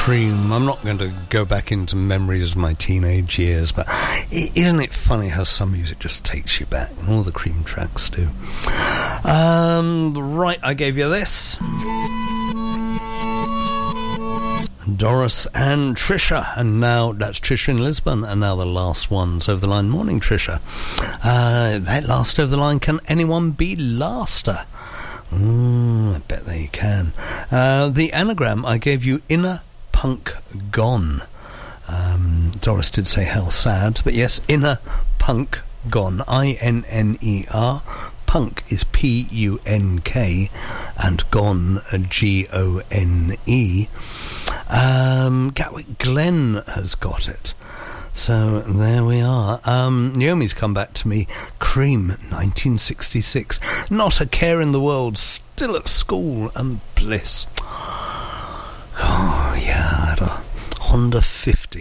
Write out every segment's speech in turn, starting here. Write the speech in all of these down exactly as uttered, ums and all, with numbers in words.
Cream. I'm not going to go back into memories of my teenage years, but isn't it funny how some music just takes you back? And all the Cream tracks do. Um, right, I gave you this. Doris and Trisha, and now that's Trisha in Lisbon, and now the last ones over the line. Morning, Trisha. Uh, that last over the line, can anyone be laster? Mm, I bet they can. Uh, the anagram, I gave you Inner Punk Gone. Um, Doris did say how sad, but yes, Inner Punk Gone. I N N E R. Punk is P U N K, and Gone, G O N E. Um, Gatwick Glen has got it. So there we are. Um, Naomi's come back to me. Cream, nineteen sixty-six. Not a care in the world. Still at school and bliss. Oh, yeah, I had a Honda fifty.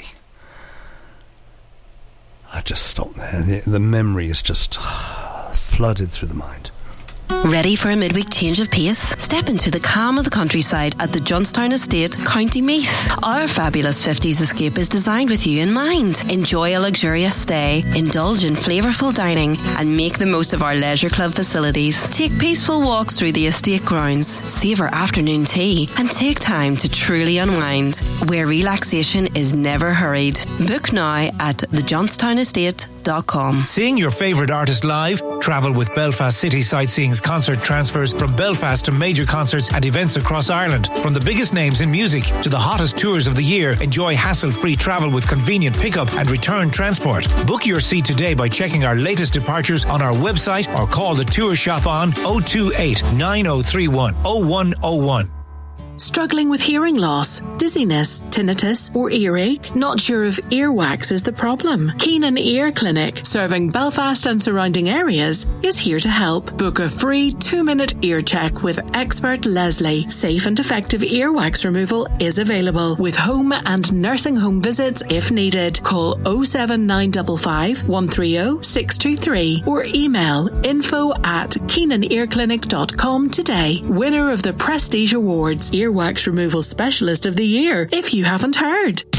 I just stopped there. The, the memory is just flooded through the mind. Ready for a midweek change of pace? Step into the calm of the countryside at the Johnstown Estate, County Meath. Our fabulous fifties escape is designed with you in mind. Enjoy a luxurious stay, indulge in flavourful dining, and make the most of our leisure club facilities. Take peaceful walks through the estate grounds, savour afternoon tea, and take time to truly unwind, where relaxation is never hurried. Book now at the johnstown estate dot com. Seeing your favourite artist live? Travel with Belfast City Sightseeing's concert transfers from Belfast to major concerts and events across Ireland. From the biggest names in music to the hottest tours of the year, enjoy hassle-free travel with convenient pickup and return transport. Book your seat today by checking our latest departures on our website or call the tour shop on oh two eight, nine oh three one, oh one oh one. Struggling with hearing loss, dizziness, tinnitus or earache? Not sure if earwax is the problem? Keenan Ear Clinic, serving Belfast and surrounding areas, is here to help. Book a free two-minute ear check with expert Leslie. Safe and effective earwax removal is available with home and nursing home visits if needed. Call oh seven nine five five, one three oh, six two three or email info at keenan ear clinic dot com today. Winner of the Prestige Awards, Earwax Removal Specialist of the Year, if you haven't heard.